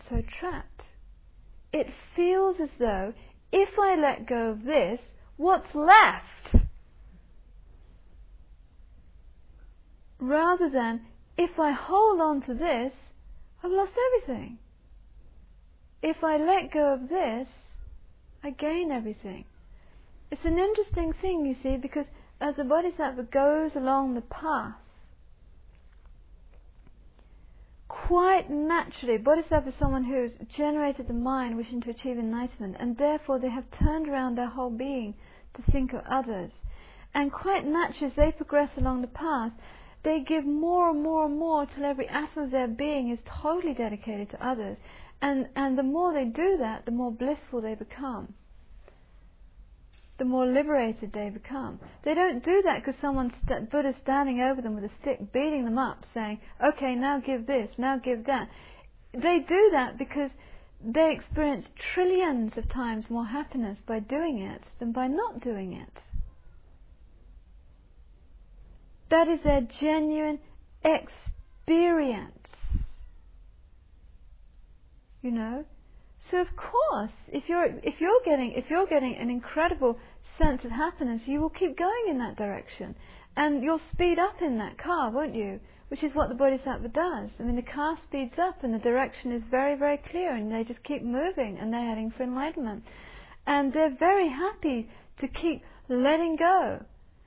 so trapped. It feels as though if I let go of this, what's left? Rather than, if I hold on to this, I've lost everything. If I let go of this, I gain everything. It's an interesting thing, you see, because as the Bodhisattva goes along the path, quite naturally, Bodhisattva is someone who's generated the mind wishing to achieve enlightenment, and therefore they have turned around their whole being to think of others. And quite naturally, as they progress along the path, they give more and more and more till every atom of their being is totally dedicated to others. And the more they do that, the more blissful they become. The more liberated they become. They don't do that because Buddha's standing over them with a stick, beating them up, saying, okay, now give this, now give that. They do that because they experience trillions of times more happiness by doing it than by not doing it. That is their genuine experience. You know? So of course, if you're getting an incredible sense of happiness, you will keep going in that direction, and you'll speed up in that car, won't you? Which is what the Bodhisattva does. I mean, the car speeds up, and the direction is very, very clear, and they just keep moving, and they're heading for enlightenment. And they're very happy to keep letting go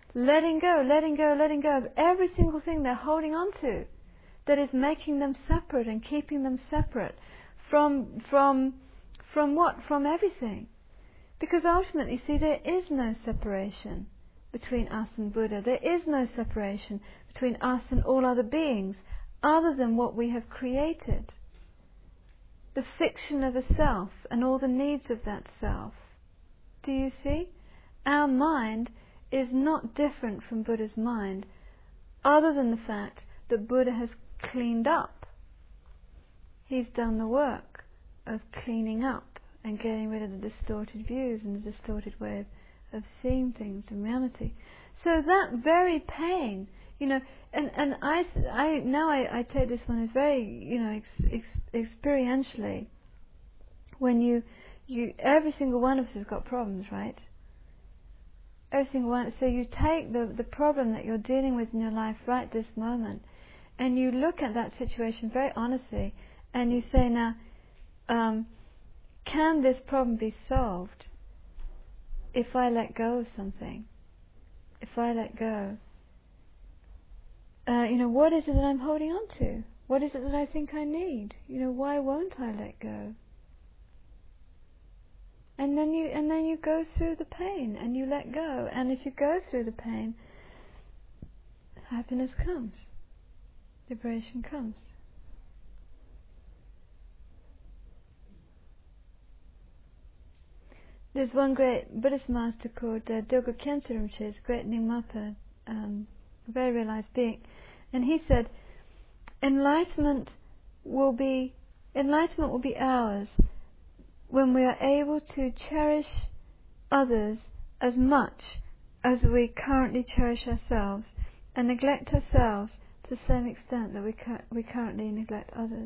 of every single thing they're holding on to, that is making them separate and keeping them separate from what? From everything. Because ultimately, see, there is no separation between us and Buddha. There is no separation between us and all other beings other than what we have created. The fiction of a self and all the needs of that self. Do you see? Our mind is not different from Buddha's mind other than the fact that Buddha has cleaned up. He's done the work of cleaning up and getting rid of the distorted views and the distorted way of seeing things in reality. So that very pain, you know, and I take this one as very, you know, experientially. When you every single one of us has got problems, right? Every single one. So you take the problem that you're dealing with in your life right this moment, and you look at that situation very honestly, and you say, now, can this problem be solved if I let go of something? If I let go, you know, what is it that I'm holding on to? What is it that I think I need? You know, why won't I let go? And then you go through the pain and you let go. And if you go through the pain, happiness comes, liberation comes. There's one great Buddhist master called Dilgo Khyentse Rinpoche, great Nyingmapa, a very realized being, and he said, enlightenment will be ours when we are able to cherish others as much as we currently cherish ourselves, and neglect ourselves to the same extent that we currently neglect others.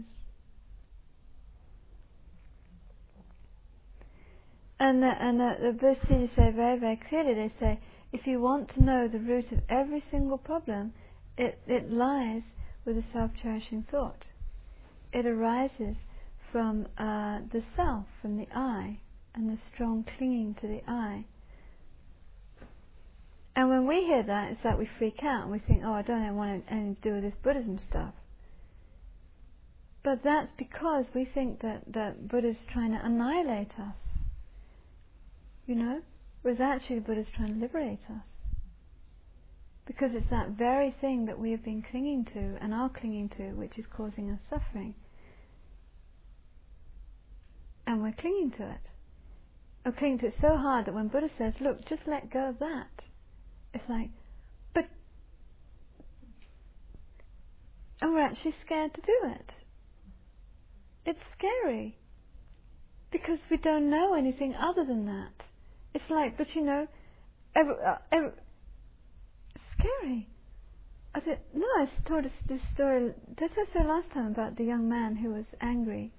And the Buddhist teachers say very, very clearly, they say, if you want to know the root of every single problem, it lies with a self-cherishing thought. It arises from the self, from the I, and the strong clinging to the I. And when we hear that, it's like we freak out and we think, oh, I don't want anything to do with this Buddhism stuff. But that's because we think that Buddha's trying to annihilate us. You know? Whereas actually Buddha's trying to liberate us. Because it's that very thing that we have been clinging to and are clinging to which is causing us suffering. And we're clinging to it. We're clinging to it so hard that when Buddha says, look, just let go of that, it's like, but... And we're actually scared to do it. It's scary. Because we don't know anything other than that. It's like, but you know, scary. I said, no, I told us this story. Did I say last time about the young man who was angry